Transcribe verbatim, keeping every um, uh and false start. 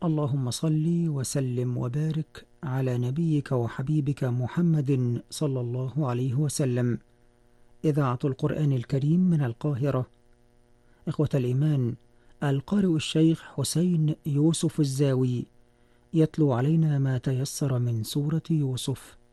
اللهم صل وسلم وبارك على نبيك وحبيبك محمد صلى الله عليه وسلم. إذاعة القرآن الكريم من القاهرة. إخوة الإيمان، القارئ الشيخ حسين يوسف الزاوي يتلو علينا ما تيسر من سورة يوسف.